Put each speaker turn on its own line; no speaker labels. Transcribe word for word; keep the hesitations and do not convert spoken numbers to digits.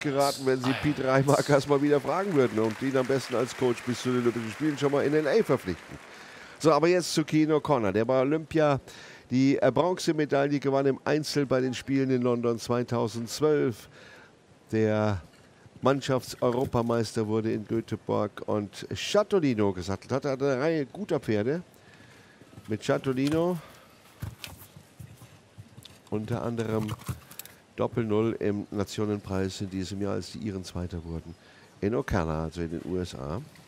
geraten, wenn sie Pete Reimakers mal wieder fragen würden und ihn am besten als Coach bis zu den Olympischen Spielen schon mal in L A verpflichten. So, aber jetzt zu Keane O'Connor. Der bei Olympia die Bronzemedaille gewann im Einzel bei den Spielen in London zweitausendzwölf. Der Mannschaftseuropameister wurde in Göteborg und Chatolino gesattelt hat. Er hatte eine Reihe guter Pferde mit Chatolino. Unter anderem Doppel-Null im Nationenpreis in diesem Jahr, als die Iren Zweiter wurden. In Ocala, also in den U S A.